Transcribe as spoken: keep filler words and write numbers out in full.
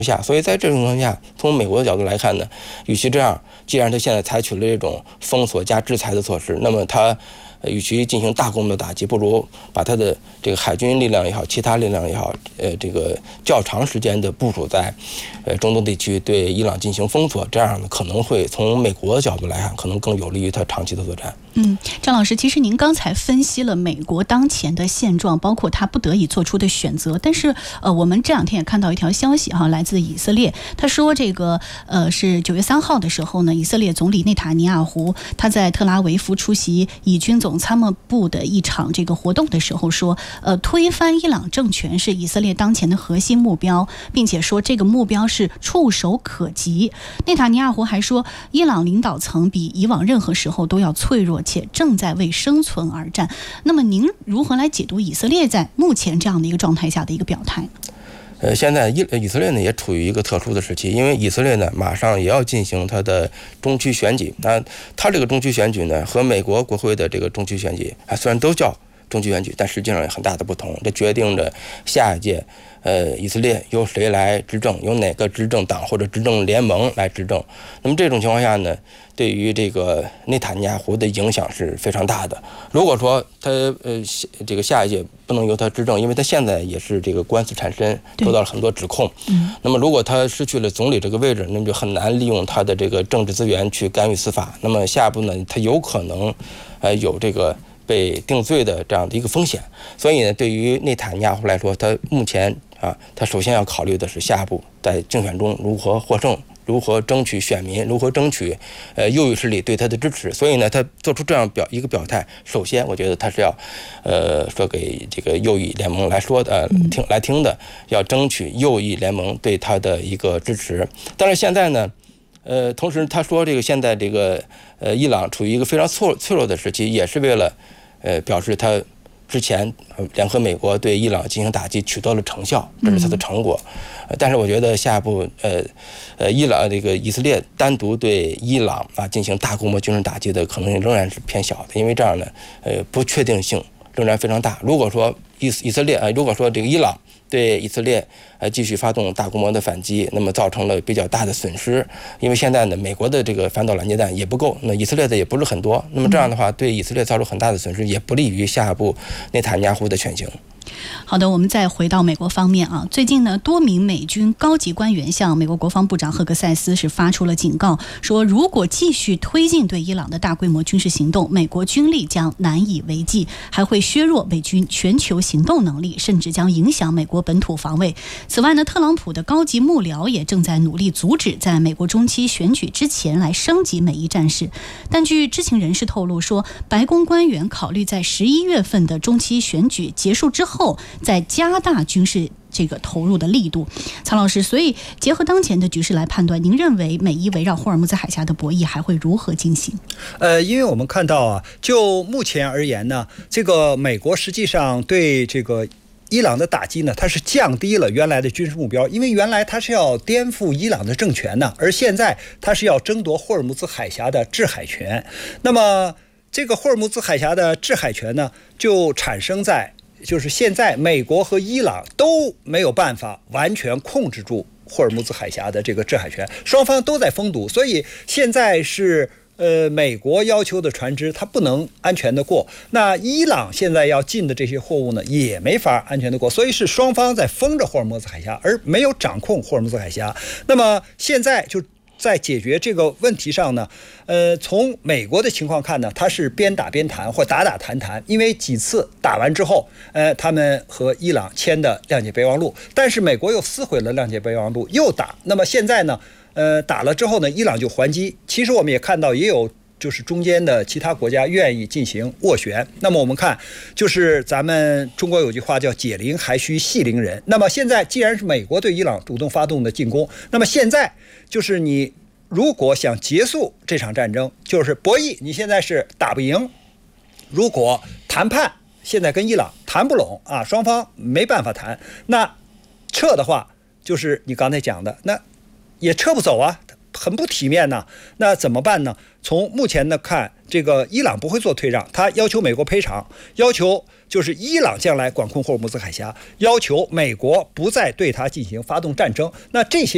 下。所以在这种情况下，从美国的角度来看呢，与其这样，既然他现在采取了这种封锁加制裁的措施，那么他与其进行大规模的打击，不如把他的这个海军力量也好，其他力量也好，呃，这个较长时间的部署在呃中东地区，对伊朗进行封锁，这样呢可能会从美国的角度来看，可能更有利于他长期的作战。 嗯，张老师，其实您刚才分析了美国当前的现状，包括他不得已做出的选择。但是，呃，我们这两天也看到一条消息哈，来自以色列，他说这个呃是九月三号的时候呢，以色列总理内塔尼亚胡他在特拉维夫出席以军总参谋部的一场这个活动的时候说，呃，推翻伊朗政权是以色列当前的核心目标，并且说这个目标是触手可及。内塔尼亚胡还说，伊朗领导层比以往任何时候都要脆弱，且正在为生存而战。那么您如何来解读以色列在目前这样的一个状态下的一个表态？ 呃，现在以以色列呢也处于一个特殊的时期，因为以色列呢马上也要进行它的中期选举。那它这个中期选举呢和美国国会的这个中期选举啊，虽然都叫中期选举，但实际上有很大的不同。这决定着下一届呃以色列由谁来执政，由哪个执政党或者执政联盟来执政。那么这种情况下呢，对于这个内塔尼亚胡的影响是非常大的。如果说他呃这个下一届不能由他执政，因为他现在也是这个官司缠身，受到了很多指控。嗯，那么如果他失去了总理这个位置，那么就很难利用他的这个政治资源去干预司法。那么下一步呢，他有可能呃有这个被定罪的这样的一个风险。所以呢，对于内塔尼亚胡来说，他目前啊，他首先要考虑的是下一步在竞选中如何获胜，如何争取选民，如何争取呃右翼势力对他的支持。所以呢，他做出这样表一个表态，首先我觉得他是要呃说给这个右翼联盟来说的，呃听来听的，要争取右翼联盟对他的一个支持。但是现在呢，呃，同时他说这个现在这个呃伊朗处于一个非常脆脆弱的时期，也是为了呃表示他之前联合美国对伊朗进行打击取得了成效，这是他的成果。呃、但是我觉得下一步呃呃伊朗这个以色列单独对伊朗啊进行大规模军事打击的可能性仍然是偏小的，因为这样呢呃不确定性仍然非常大。如果说以以色列啊、呃，如果说这个伊朗对以色列呃继续发动大规模的反击，那么造成了比较大的损失。因为现在呢，美国的这个反导拦截弹也不够，那以色列的也不是很多，那么这样的话，对以色列造成很大的损失，也不利于下一步内塔尼亚胡的选情。 好的，我们再回到美国方面啊，最近呢，多名美军高级官员向美国国防部长赫格塞斯是发出了警告，说如果继续推进对伊朗的大规模军事行动，美国军力将难以为继，还会削弱美军全球行动能力，甚至将影响美国本土防卫。此外呢，特朗普的高级幕僚也正在努力阻止在美国中期选举之前来升级美伊战事。但据知情人士透露说，白宫官员考虑在十一月份的中期选举结束之后，再加大军事这个投入的力度。曹老师，所以结合当前的局势来判断，您认为美伊围绕霍尔木兹海峡的博弈还会如何进行？ 呃，因为我们看到啊，就目前而言呢，这个美国实际上对这个伊朗的打击呢，它是降低了原来的军事目标，因为原来它是要颠覆伊朗的政权呢，而现在它是要争夺霍尔木兹海峡的制海权。那么这个霍尔木兹海峡的制海权呢，就产生在就是现在美国和伊朗都没有办法完全控制住霍尔木兹海峡的这个制海权，双方都在封堵，所以现在是呃美国要求的船只它不能安全的过，那伊朗现在要进的这些货物呢也没法安全的过，所以是双方在封着霍尔木兹海峡，而没有掌控霍尔木兹海峡。那么现在就在解决这个问题上呢，呃，从美国的情况看呢，它是边打边谈或打打谈谈，因为几次打完之后，呃，他们和伊朗签的谅解备忘录，但是美国又撕毁了谅解备忘录，又打。那么现在呢，呃，打了之后呢，伊朗就还击。其实我们也看到，也有就是中间的其他国家愿意进行斡旋。那么我们看，就是咱们中国有句话叫解铃还须系铃人。那么现在既然是美国对伊朗主动发动的进攻，那么现在就是你如果想结束这场战争，就是博弈，你现在是打不赢。如果谈判现在跟伊朗谈不拢啊，双方没办法谈，那撤的话就是你刚才讲的，那也撤不走啊，很不体面呢。那怎么办呢？从目前的看，这个伊朗不会做退让，他要求美国赔偿，要求就是伊朗将来管控霍尔木兹海峡，要求美国不再对他进行发动战争。那这些